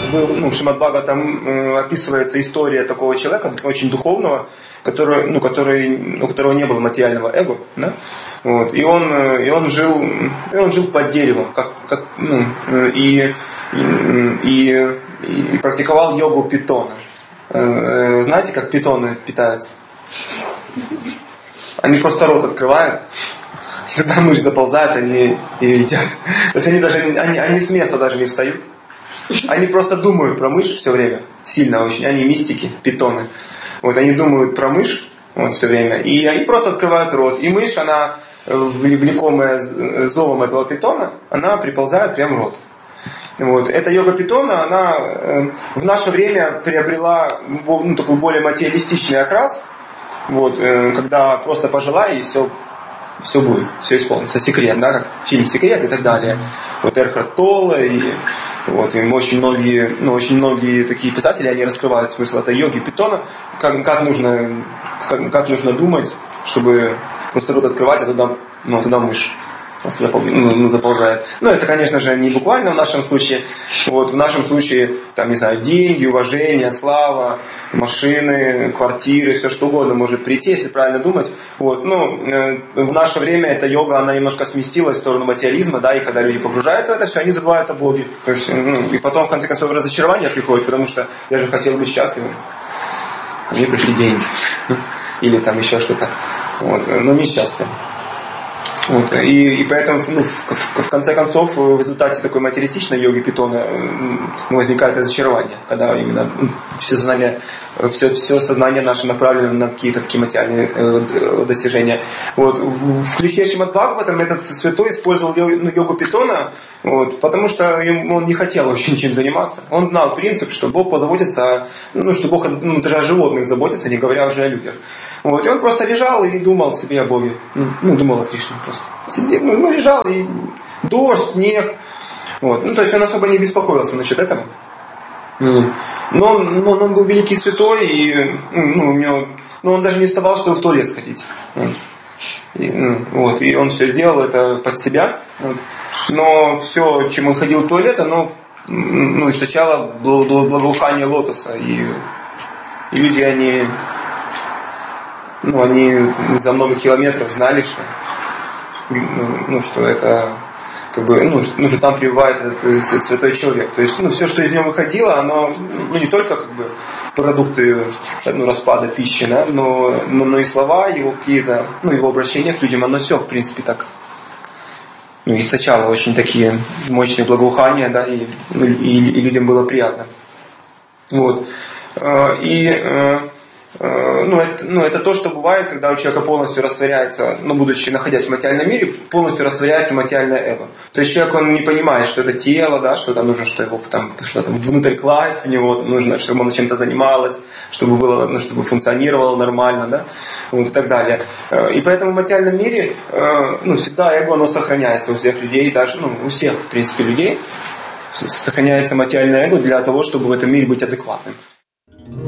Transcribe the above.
был, в Шримад Бхагаватам описывается история такого человека, очень духовного, у которого не было материального эго, да? Вот. И он жил под деревом, и практиковал йогу питона. Знаете, как питоны питаются? Они просто рот открывают, и тогда мышь заползает, они ее едят. То есть они с места даже не встают. Они просто думают про мышь все время. Сильно очень. Они мистики, питоны. Вот, они думают про мышь все время. И они просто открывают рот. И мышь, она, влекомая зовом этого питона, она приползает прямо в рот. Вот. Эта йога питона, она в наше время приобрела такой более материалистичный окрас. Вот, когда просто пожелай, и все будет, все исполнится. Секрет, да, как фильм «Секрет» и так далее. Вот Эрхард Толле и очень многие такие писатели, они раскрывают смысл этой йоги питона, как нужно думать, чтобы просто рот открывать, а туда мышь заползает. Это, конечно же, не буквально в нашем случае. Вот, в нашем случае, деньги, уважение, слава, машины, квартиры, все что угодно может прийти, если правильно думать. Вот, в наше время эта йога, она немножко сместилась в сторону материализма, да, и когда люди погружаются в это все, они забывают о Боге. То есть, и потом, в конце концов, разочарование приходит, потому что я же хотел быть счастливым. Ко мне пришли деньги. Или еще что-то. Вот, но несчастье. Вот, и поэтому в конце концов в результате такой материалистичной йоги питона возникает разочарование, когда именно все сознание наше направлено на какие-то такие материальные достижения. Вот, в ключе Шримад Бхагаватам этот святой использовал йогу питона, вот, потому что он не хотел вообще ничем заниматься. Он знал принцип, что Бог позаботится, что Бог даже о животных заботится, не говоря уже о людях. Вот, и он просто лежал и думал себе о Боге. Думал о Кришне просто. Сидел, лежал, и дождь, снег. Вот. То есть он особо не беспокоился насчет этого. Но он был великий святой, и он даже не вставал, чтобы в туалет сходить. И он все сделал это под себя. Вот. Но все, чем он ходил в туалет, оно источало благоухание лотоса. И люди, они за много километров знали, что это что там пребывает этот святой человек. То есть все, что из него выходило, оно не только продукты распада пищи, да, но и слова его какие-то, его обращения к людям, оно все в принципе так источало очень такие мощные благоухания, да, и людям было приятно. Вот. Это то, что бывает, когда у человека полностью растворяется, будучи находясь в материальном мире, полностью растворяется материальное эго. То есть человек, он не понимает, что это тело, да, что там нужно, что его что внутрь класть в него, нужно, чтобы оно чем-то занималось, чтобы было, чтобы функционировало нормально, да, вот и так далее. И поэтому в материальном мире, всегда эго, оно сохраняется у всех людей, даже, у всех, в принципе, людей сохраняется материальное эго для того, чтобы в этом мире быть адекватным.